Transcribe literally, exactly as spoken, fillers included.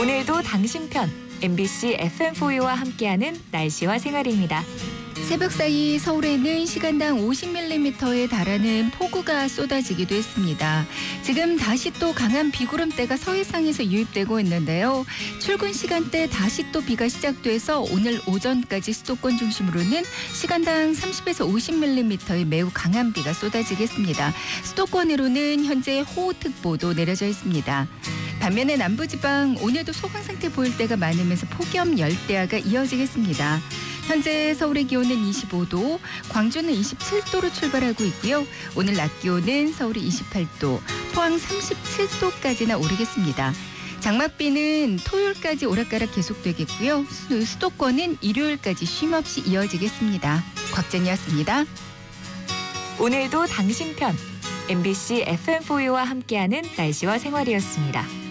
오늘도 당신 편 엠비씨 에프엠포유와 함께하는 날씨와 생활입니다. 새벽 사이 서울에는 시간당 오십 밀리미터에 달하는 폭우가 쏟아지기도 했습니다. 지금 다시 또 강한 비구름대가 서해상에서 유입되고 있는데요. 출근 시간대 다시 또 비가 시작돼서 오늘 오전까지 수도권 중심으로는 시간당 삼십에서 오십 밀리미터의 매우 강한 비가 쏟아지겠습니다. 수도권으로는 현재 호우특보도 내려져 있습니다. 반면에 남부지방 오늘도 소강 상태 보일 때가 많으면서 폭염 열대야가 이어지겠습니다. 현재 서울의 기온은 이십오 도, 광주는 이십칠 도로 출발하고 있고요. 오늘 낮 기온은 서울이 이십팔 도, 포항 삼십칠 도까지나 오르겠습니다. 장맛비는 토요일까지 오락가락 계속되겠고요. 수도권은 일요일까지 쉼없이 이어지겠습니다. 곽전이었습니다. 오늘도 당신 편 엠비씨 에프엠포유와 함께하는 날씨와 생활이었습니다.